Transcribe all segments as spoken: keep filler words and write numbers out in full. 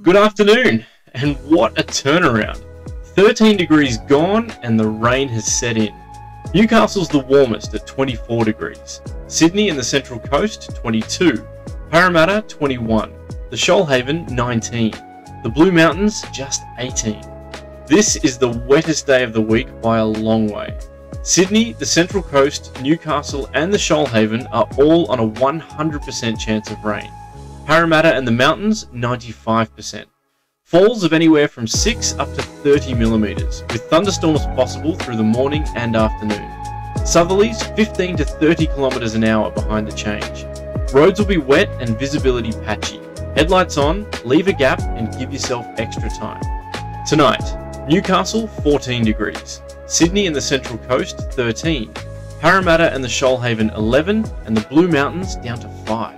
Good afternoon, and what a turnaround. thirteen degrees gone and the rain has set in. Newcastle's the warmest at twenty-four degrees. Sydney and the Central Coast, twenty-two. Parramatta, twenty-one. The Shoalhaven, nineteen. The Blue Mountains, just eighteen. This is the wettest day of the week by a long way. Sydney, the Central Coast, Newcastle and the Shoalhaven are all on a one hundred percent chance of rain. Parramatta and the mountains, ninety-five percent. Falls of anywhere from six up to thirty millimetres, with thunderstorms possible through the morning and afternoon. Southerlies, fifteen to thirty kilometres an hour behind the change. Roads will be wet and visibility patchy. Headlights on, leave a gap and give yourself extra time. Tonight, Newcastle, fourteen degrees. Sydney and the Central Coast, thirteen. Parramatta and the Shoalhaven, eleven. And the Blue Mountains down to five.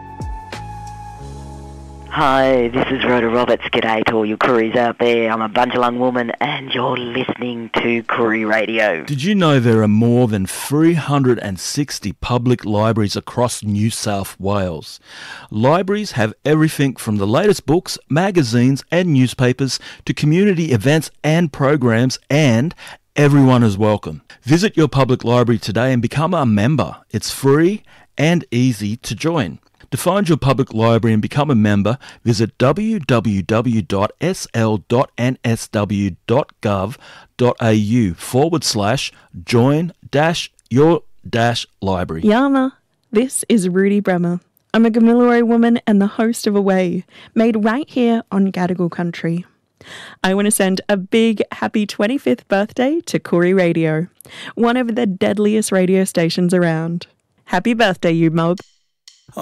Hi, this is Rhoda Roberts. G'day to all you Koories out there. I'm a Bundjalung woman and you're listening to Koori Radio. Did you know there are more than three hundred sixty public libraries across New South Wales? Libraries have everything from the latest books, magazines and newspapers to community events and programs, and everyone is welcome. Visit your public library today and become a member. It's free and easy to join. To find your public library and become a member, visit w w w dot s l dot n s w dot gov dot a u forward slash join dash your dash library. Yama, this is Rudy Bremer. I'm a Gamilaroi woman and the host of Away, made right here on Gadigal country. I want to send a big happy twenty-fifth birthday to Koori Radio, one of the deadliest radio stations around. Happy birthday, you mob.